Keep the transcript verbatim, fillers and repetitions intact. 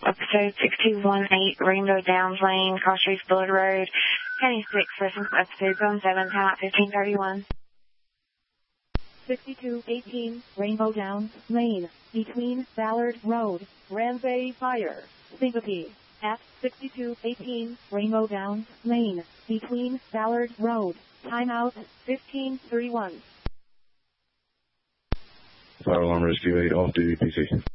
Episode six two one eight, Rainbow Downs Lane, Cross Streets Bullard Road, County six, reference episode zone seven, time out fifteen thirty-one. sixty-two eighteen, Rainbow Downs Lane, between Ballard Road, Ramsay Fire, Sympathy. At sixty-two eighteen, Rainbow Downs Lane, between Ballard Road, timeout fifteen thirty-one. Fire alarm rescue eight, off duty, P C.